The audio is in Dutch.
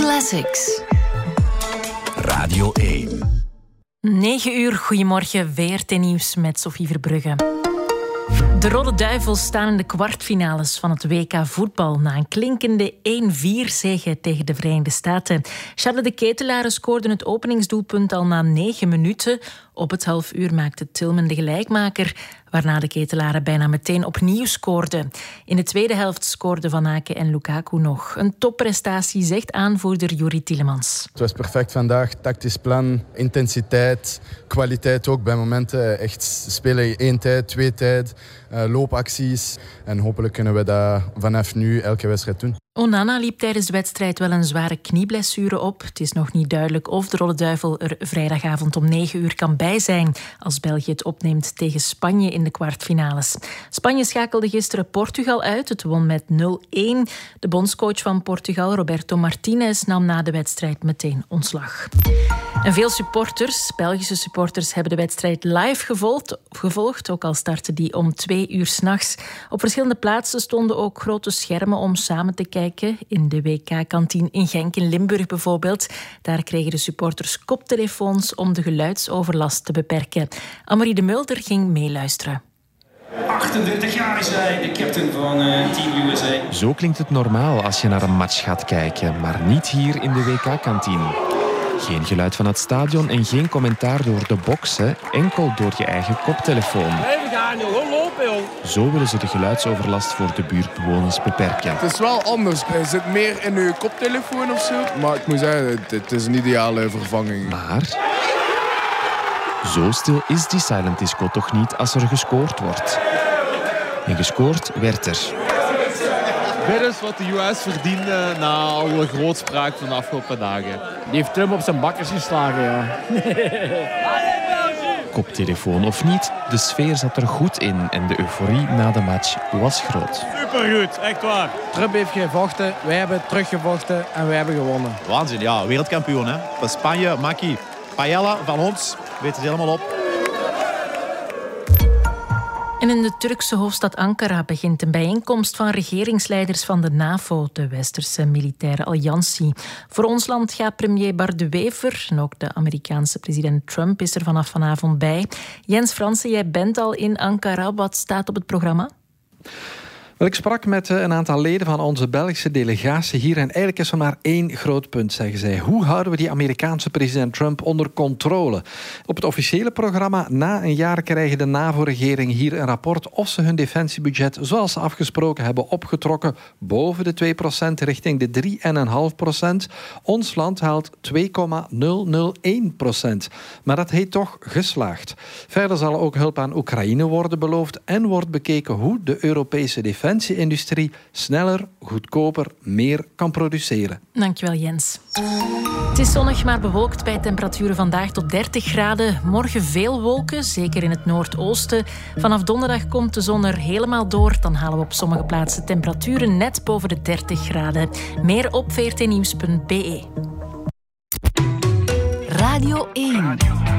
Classics. Radio 1. 9 uur, goedemorgen, VRT-nieuws met Sophie Verbrugge. De Rode Duivels staan in de kwartfinales van het WK voetbal na een klinkende 1-4-zege tegen de Verenigde Staten. Charles de Ketelaere scoorde het openingsdoelpunt al na 9 minuten. Op het halfuur maakte Tillman de gelijkmaker, waarna de Ketelaren bijna meteen opnieuw scoorden. In de tweede helft scoorden Van Aken en Lukaku nog. Een topprestatie, zegt aanvoerder Juri Tielemans. Het was perfect vandaag. Tactisch plan, intensiteit, kwaliteit ook bij momenten. Echt spelen 1 tijd, 2 tijd, loopacties. En hopelijk kunnen we dat vanaf nu elke wedstrijd doen. Onana liep tijdens de wedstrijd wel een zware knieblessure op. Het is nog niet duidelijk of de Rode Duivel er vrijdagavond om 9 uur kan bij zijn als België het opneemt tegen Spanje in de kwartfinales. Spanje schakelde gisteren Portugal uit. Het won met 0-1. De bondscoach van Portugal, Roberto Martinez, nam na de wedstrijd meteen ontslag. En veel supporters, Belgische supporters, hebben de wedstrijd live gevolgd, ook al startte die om 2 uur 's nachts. Op verschillende plaatsen stonden ook grote schermen om samen te kijken. In de WK-kantine in Genk in Limburg bijvoorbeeld. Daar kregen de supporters koptelefoons om de geluidsoverlast te beperken. Annemarie de Mulder ging meeluisteren. 38 jaar is hij, de captain van Team USA. Zo klinkt het normaal als je naar een match gaat kijken, maar niet hier in de WK-kantine. Geen geluid van het stadion en geen commentaar door de boksen, enkel door je eigen koptelefoon. We gaan joh, lopen joh. Zo willen ze de geluidsoverlast voor de buurtbewoners beperken. Het is wel anders. Je zit meer in je koptelefoon of zo. Maar ik moet zeggen, het is een ideale vervanging. Maar zo stil is die silent disco toch niet als er gescoord wordt. En gescoord werd er. Dit is wat de US verdiende na alle grootspraak van de afgelopen dagen. Die heeft Trump op zijn bakkers geslagen, ja. Koptelefoon of niet, de sfeer zat er goed in en de euforie na de match was groot. Supergoed, echt waar. Trump heeft gevochten, wij hebben teruggevochten en wij hebben gewonnen. Waanzin, ja, wereldkampioen hè. Van Spanje, Maki, Paella van ons, weten ze helemaal op. En in de Turkse hoofdstad Ankara begint een bijeenkomst van regeringsleiders van de NAVO, de Westerse militaire alliantie. Voor ons land gaat premier Bart De Wever en ook de Amerikaanse president Trump is er vanaf vanavond bij. Jens Fransen, jij bent al in Ankara. Wat staat op het programma? Ik sprak met een aantal leden van onze Belgische delegatie hier en eigenlijk is er maar 1 groot punt, zeggen zij. Hoe houden we die Amerikaanse president Trump onder controle? Op het officiële programma na een jaar krijgen de NAVO-regering hier een rapport of ze hun defensiebudget zoals ze afgesproken hebben opgetrokken boven de 2% richting de 3,5%. Ons land haalt 2,001%. Maar dat heet toch geslaagd. Verder zal ook hulp aan Oekraïne worden beloofd en wordt bekeken hoe de Europese defensieindustrie sneller, goedkoper, meer kan produceren. Dankjewel, Jens. Het is zonnig, maar bewolkt bij temperaturen vandaag tot 30 graden. Morgen veel wolken, zeker in het noordoosten. Vanaf donderdag komt de zon er helemaal door. Dan halen we op sommige plaatsen temperaturen net boven de 30 graden. Meer op vrtnieuws.be. Radio 1.